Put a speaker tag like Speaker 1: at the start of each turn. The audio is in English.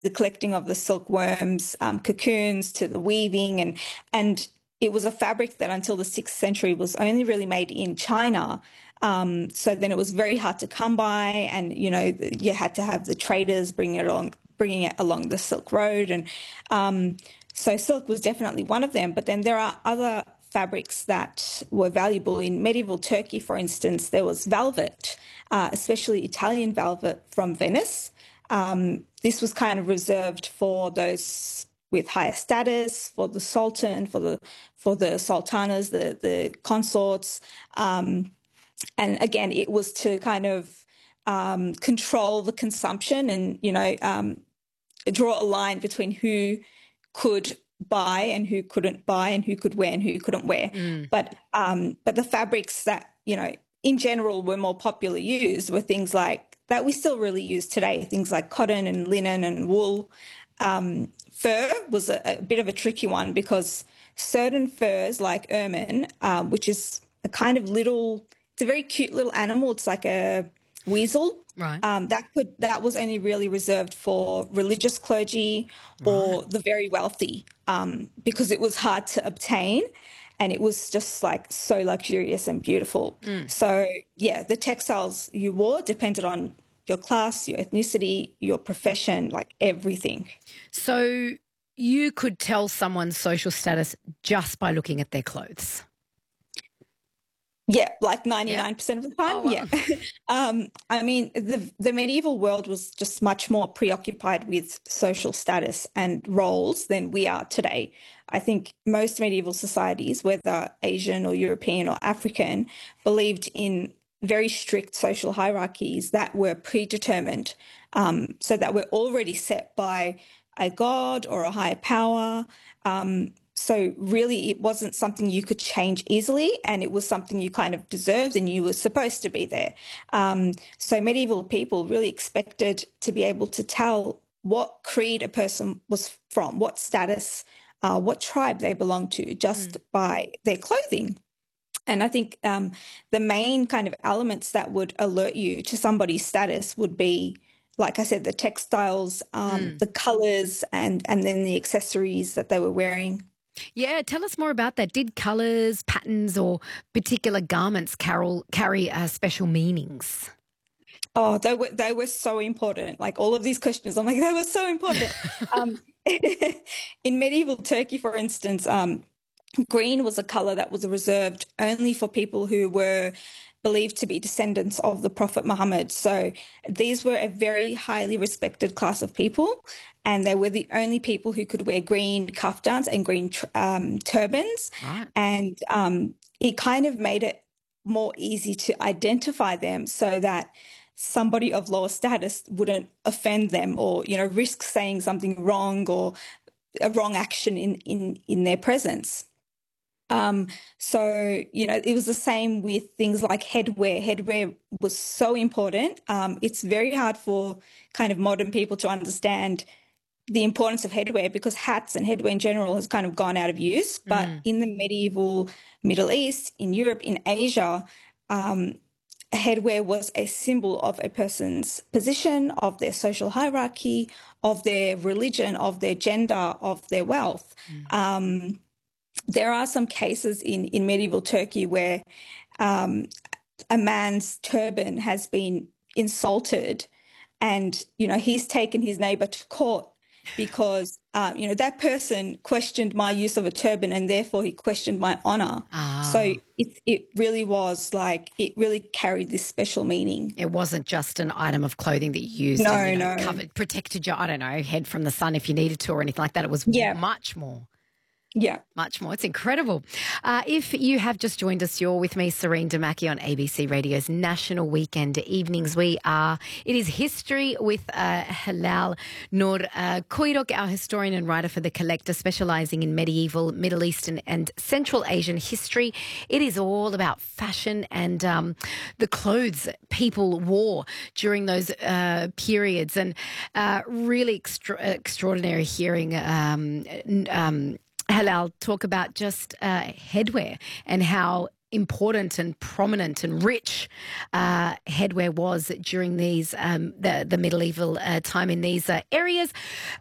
Speaker 1: the collecting of the silkworms, cocoons, to the weaving, and it was a fabric that until the 6th century was only really made in China. So then it was very hard to come by, and you had to have the traders bringing it along the Silk Road, and so silk was definitely one of them. But then there are other fabrics that were valuable in medieval Turkey. For instance, there was velvet, especially Italian velvet from Venice. This was kind of reserved for those with higher status, for the sultan, for the sultanas, the consorts. And again, it was to kind of control the consumption and, draw a line between who could buy and who couldn't buy, and who could wear and who couldn't wear. But the fabrics that, in general were more popularly used were things like that we still really use today, things like cotton and linen and wool. Fur was a bit of a tricky one, because certain furs like ermine, which is a kind of it's a very cute little animal. It's like a weasel.
Speaker 2: Right.
Speaker 1: That was only really reserved for religious clergy or the very wealthy, because it was hard to obtain, and it was just like so luxurious and beautiful. So yeah, the textiles you wore depended on your class, your ethnicity, your profession, like everything.
Speaker 2: So you could tell someone's social status just by looking at their clothes.
Speaker 1: Yeah, like 99% of the time.
Speaker 2: Oh, wow.
Speaker 1: Yeah. I mean, the medieval world was just much more preoccupied with social status and roles than we are today. I think most medieval societies, whether Asian or European or African, believed in very strict social hierarchies that were predetermined, so that were already set by a god or a higher power. So really, it wasn't something you could change easily, and it was something you kind of deserved and you were supposed to be there. So medieval people really expected to be able to tell what creed a person was from, what status, what tribe they belonged to, just by their clothing. And I think the main kind of elements that would alert you to somebody's status would be, like I said, the textiles, the colours, and then the accessories that they were wearing.
Speaker 2: Yeah, tell us more about that. Did colours, patterns, or particular garments carry special meanings?
Speaker 1: Oh, they were so important. Like all of these questions, I'm like, they were so important. In medieval Turkey, for instance, green was a colour that was reserved only for people who were believed to be descendants of the Prophet Muhammad. So these were a very highly respected class of people, and they were the only people who could wear green kaftans and green turbans.
Speaker 2: Right.
Speaker 1: And it kind of made it more easy to identify them, so that somebody of lower status wouldn't offend them or, risk saying something wrong or a wrong action in their presence. So, it was the same with things like headwear. Headwear was so important. It's very hard for kind of modern people to understand the importance of headwear, because hats and headwear in general has kind of gone out of use. But in the medieval Middle East, in Europe, in Asia, headwear was a symbol of a person's position, of their social hierarchy, of their religion, of their gender, of their wealth. There are some cases in medieval Turkey where a man's turban has been insulted, and, he's taken his neighbour to court because, that person questioned my use of a turban, and therefore he questioned my honour. So it really was like, it really carried this special meaning.
Speaker 2: It wasn't just an item of clothing that you used and covered, protected your, head from the sun if you needed to or anything like that. It was much more.
Speaker 1: Yeah.
Speaker 2: Much more. It's incredible. If you have just joined us, you're with me, Serene Damaki, on ABC Radio's National Weekend Evenings. It is History with Hilal Noor Koirok, our historian and writer for The Collector, specialising in medieval, Middle Eastern and Central Asian history. It is all about fashion and the clothes people wore during those periods, and really extraordinary hearing Hilal talk about just headwear and how important and prominent and rich headwear was during these the medieval time in these areas.